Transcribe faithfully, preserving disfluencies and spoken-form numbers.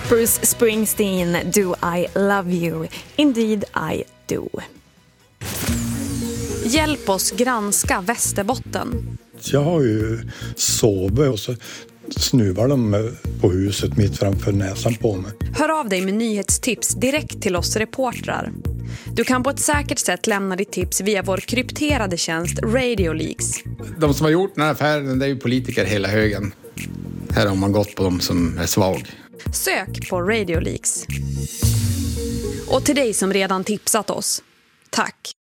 Bruce Springsteen, Do I Love You? Indeed I do. Hjälp oss granska Västerbotten. Jag har ju sovit och så snuvar de på huset mitt framför näsan på mig. Hör av dig med nyhetstips direkt till oss reportrar. Du kan på ett säkert sätt lämna ditt tips via vår krypterade tjänst Radio Leaks. De som har gjort den här affären, det är ju politiker hela högen. Här har man gått på dem som är svag. Sök på Radio Leaks. Och till dig som redan tipsat oss, tack.